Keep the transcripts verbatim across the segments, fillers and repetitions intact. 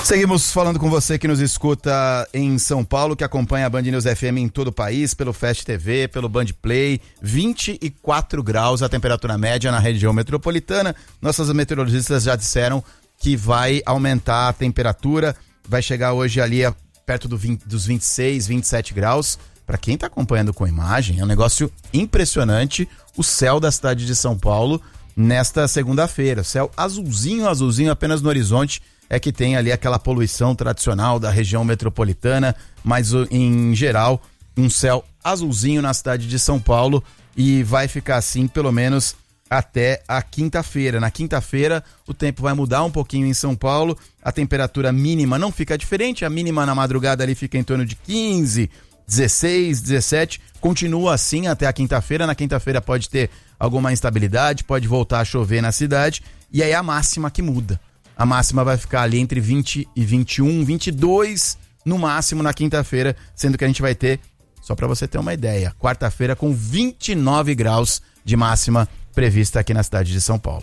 Seguimos falando com você que nos escuta em São Paulo, que acompanha a Band News F M em todo o país, pelo Fast T V, pelo Band Play. vinte e quatro graus a temperatura média na região metropolitana. Nossas meteorologistas já disseram que vai aumentar a temperatura, vai chegar hoje ali a, perto do vinte, dos vinte e seis, vinte e sete graus. Para quem está acompanhando com imagem, é um negócio impressionante o céu da cidade de São Paulo nesta segunda-feira. Céu azulzinho, azulzinho apenas no horizonte. É que tem ali aquela poluição tradicional da região metropolitana, mas em geral, um céu azulzinho na cidade de São Paulo e vai ficar assim pelo menos até a quinta-feira. Na quinta-feira, o tempo vai mudar um pouquinho em São Paulo, a temperatura mínima não fica diferente, a mínima na madrugada ali fica em torno de quinze, dezesseis, dezessete, continua assim até a quinta-feira. Na quinta-feira pode ter alguma instabilidade, pode voltar a chover na cidade, e aí a máxima que muda. A máxima vai ficar ali entre vinte e vinte e um, vinte e dois no máximo na quinta-feira, sendo que a gente vai ter, só para você ter uma ideia, quarta-feira com vinte e nove graus de máxima prevista aqui na cidade de São Paulo.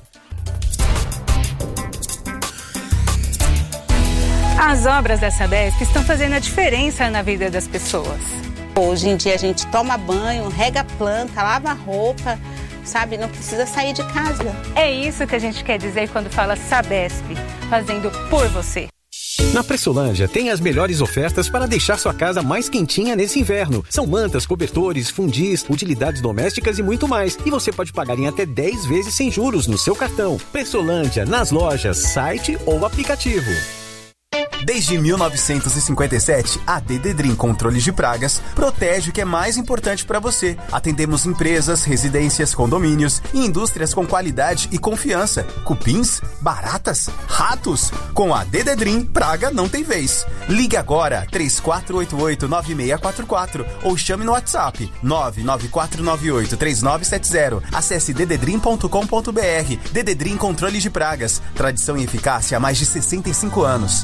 As obras da Sabesp estão fazendo a diferença na vida das pessoas. Hoje em dia a gente toma banho, rega a planta, lava a roupa, sabe? Não precisa sair de casa. É isso que a gente quer dizer quando fala Sabesp, fazendo por você. Na Pressolândia tem as melhores ofertas para deixar sua casa mais quentinha nesse inverno. São mantas, cobertores, fundis, utilidades domésticas e muito mais. E você pode pagar em até dez vezes sem juros no seu cartão. Pressolândia, nas lojas, site ou aplicativo. Desde mil novecentos e cinquenta e sete, a Dededrim Controles de Pragas protege o que é mais importante para você. Atendemos empresas, residências, condomínios e indústrias com qualidade e confiança. Cupins, baratas, ratos. Com a Dededrim, praga não tem vez. Ligue agora três quatro oito oito, nove seis quatro quatro ou chame no WhatsApp nove nove quatro nove oito, três nove sete zero. Acesse dededrim ponto com ponto br. Dededrim Controles de Pragas. Tradição e eficácia há mais de sessenta e cinco anos.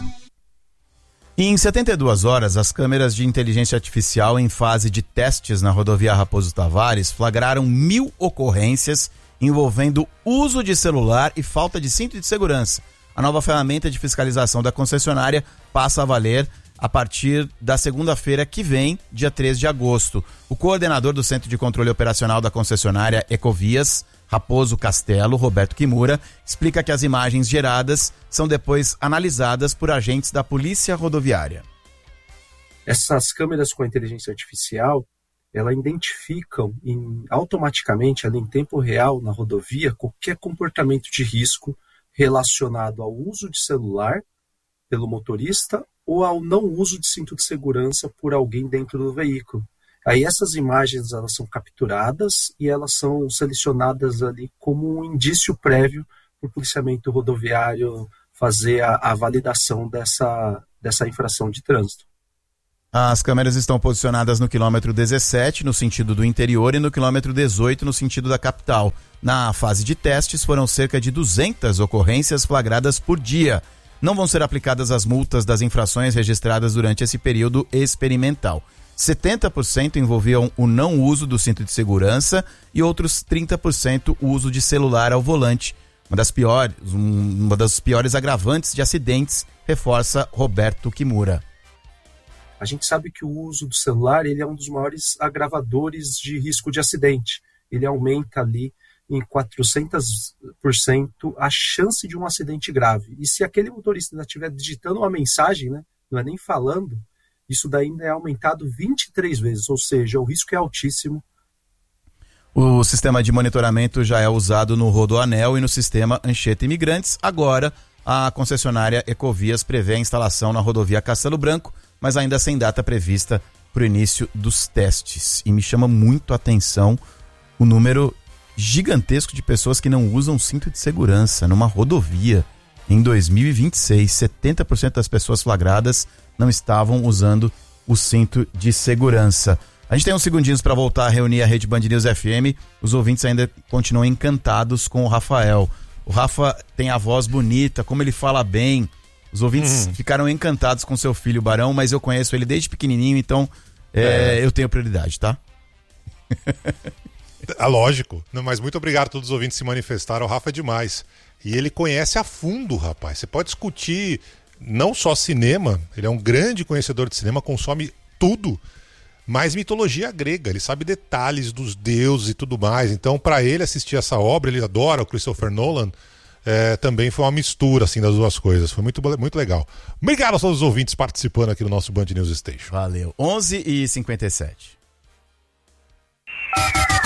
Em setenta e duas horas, as câmeras de inteligência artificial em fase de testes na rodovia Raposo Tavares flagraram mil ocorrências envolvendo uso de celular e falta de cinto de segurança. A nova ferramenta de fiscalização da concessionária passa a valer a partir da segunda-feira que vem, dia três de agosto. O coordenador do Centro de Controle Operacional da concessionária Ecovias, Raposo Castelo, Roberto Kimura, explica que as imagens geradas são depois analisadas por agentes da Polícia Rodoviária. Essas câmeras com a inteligência artificial, ela identificam em, automaticamente, ali em tempo real, na rodovia, qualquer comportamento de risco relacionado ao uso de celular pelo motorista ou ao não uso de cinto de segurança por alguém dentro do veículo. Aí essas imagens elas são capturadas e elas são selecionadas ali como um indício prévio para o policiamento rodoviário fazer a, a validação dessa, dessa infração de trânsito. As câmeras estão posicionadas no quilômetro dezessete, no sentido do interior, e no quilômetro dezoito, no sentido da capital. Na fase de testes, foram cerca de duzentas ocorrências flagradas por dia. Não vão ser aplicadas as multas das infrações registradas durante esse período experimental. setenta por cento envolviam o não uso do cinto de segurança e outros trinta por cento o uso de celular ao volante. Uma das piores, um, uma das piores agravantes de acidentes, reforça Roberto Kimura. A gente sabe que o uso do celular ele é um dos maiores agravadores de risco de acidente. Ele aumenta ali em quatrocentos por cento a chance de um acidente grave. E se aquele motorista ainda estiver digitando uma mensagem, né, não é nem falando, isso daí ainda é aumentado vinte e três vezes, ou seja, o risco é altíssimo. O sistema de monitoramento já é usado no Rodoanel e no sistema Anchieta Imigrantes. Agora, a concessionária Ecovias prevê a instalação na rodovia Castelo Branco, mas ainda sem data prevista para o início dos testes. E me chama muito a atenção o número gigantesco de pessoas que não usam cinto de segurança numa rodovia. Em dois mil e vinte e seis, setenta por cento das pessoas flagradas não estavam usando o cinto de segurança. A gente tem uns segundinhos para voltar a reunir a Rede Band News F M. Os ouvintes ainda continuam encantados com o Rafael. O Rafa tem a voz bonita, como ele fala bem. Os ouvintes hum. ficaram encantados com seu filho Barão, mas eu conheço ele desde pequenininho, então é, é. eu tenho prioridade, tá? Ah, lógico. Não, mas muito obrigado a todos os ouvintes que se manifestaram. O Rafa é demais. E ele conhece a fundo, rapaz. Você pode discutir não só cinema, ele é um grande conhecedor de cinema, consome tudo, mas mitologia grega, ele sabe detalhes dos deuses e tudo mais. Então, para ele assistir essa obra, ele adora o Christopher Nolan, é, também foi uma mistura assim, das duas coisas. Foi muito, muito legal. Obrigado a todos os ouvintes participando aqui no nosso Band News Station. Valeu. onze e cinquenta e sete.